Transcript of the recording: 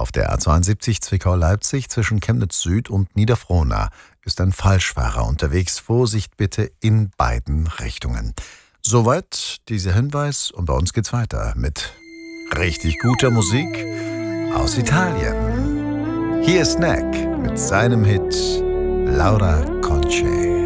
Auf der A72 Zwickau-Leipzig zwischen Chemnitz Süd und Niederfrohna ist ein Falschfahrer unterwegs. Vorsicht bitte in beiden Richtungen. Soweit dieser Hinweis und bei uns geht's weiter mit richtig guter Musik aus Italien. Hier ist Snack mit seinem Hit Laura Conce.